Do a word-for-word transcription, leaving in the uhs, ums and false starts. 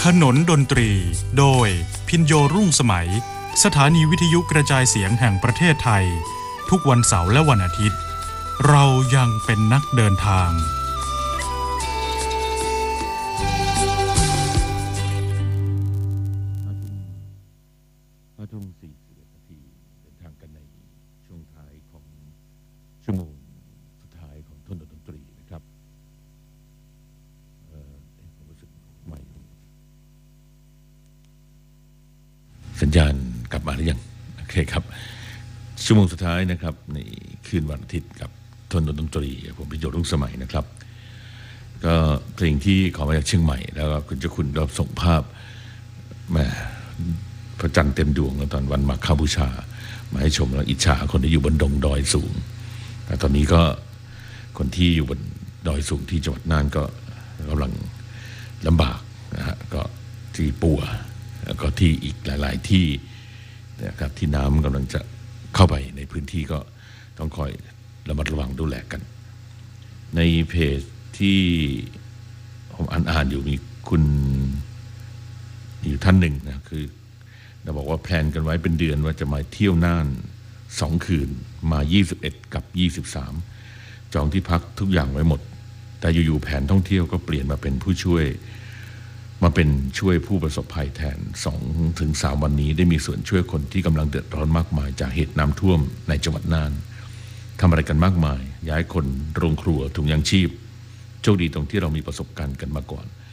นนดนตรีโดยพินโยรุ่งสมัยสถานีวิทยุกระจายเสียงแห่งประเทศไทยทุกวันเสาร์และวันอาทิตย์เรายังเป็นนักเดินทางห้าทุ่มสี่สิบเอ็ดนาทีเดินทางกันในช่วงท้ายของชั่วโมงสุดท้ายของทนดนตรีนะครับเอ่อผมรู้สึกใหม่สัญญาณกลับมาหรือยังโอเคครับชั่วโมงสุดท้ายนะครับในคืนวันอาทิตย์กับทนดนตรีผมพิโยรุ่งสมัยนะครับก็เพลงที่ขอมาจากเชียงใหม่แล้วก็คุณเจ้าคุณก็ส่งภาพแม่พระจันทร์เต็มดวงตอนวันมาฆบูชามาให้ชมแล้วอิจฉาคนที่อยู่บนดงดอยสูงแต่ตอนนี้ก็คนที่อยู่บนดอยสูงที่จังหวัดน่านก็กำลังลำบากนะฮะก็ที่ปัวแล้วก็ที่อีกหลายๆที่นะครับที่น้ำกำลังจะเข้าไปในพื้นที่ก็ต้องคอยระมัดระวังดูแลกันในเพจที่ผมอ่านอ่านอยู่มีคุณอยู่ท่านหนึ่งนะคือเราบอกว่าแพลนกันไว้เป็นเดือนว่าจะมาเที่ยวน่านสองคืนมายี่สิบเอ็ดกับยี่สิบสามจองที่พักทุกอย่างไว้หมดแต่อยู่ๆแผนท่องเที่ยวก็เปลี่ยนมาเป็นผู้ช่วยมาเป็นช่วยผู้ประสบภัยแทน สองถึงสาม วันนี้ได้มีส่วนช่วยคนที่กำลังเดือดร้อนมากมายจากเหตุน้ำท่วมในจังหวัดน่านทำอะไรกันมากมายย้ายคนโรงครัวถุงยางชีพโชคดีตรงที่เรามีประสบการณ์กันมาก่อน